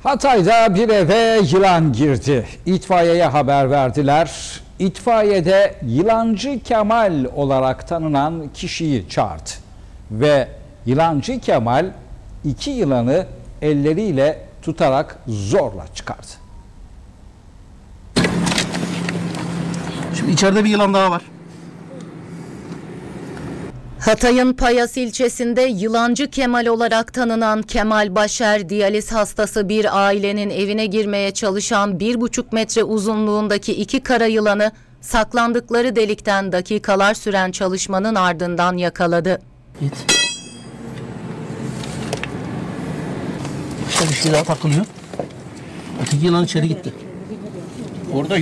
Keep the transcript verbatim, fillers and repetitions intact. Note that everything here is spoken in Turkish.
Hatay'da bir eve yılan girdi. İtfaiyeye haber verdiler. İtfaiyede Yılancı Kemal olarak tanınan kişiyi çağırdı. Ve Yılancı Kemal iki yılanı elleriyle tutarak zorla çıkardı. Şimdi içeride bir yılan daha var. Hatay'ın Payas ilçesinde Yılancı Kemal olarak tanınan Kemal Başer, diyaliz hastası bir ailenin evine girmeye çalışan bir buçuk metre uzunluğundaki iki kara yılanı saklandıkları delikten dakikalar süren çalışmanın ardından yakaladı. Git. İşte bir şey daha takılıyor. Öteki yılan içeri gitti. Orada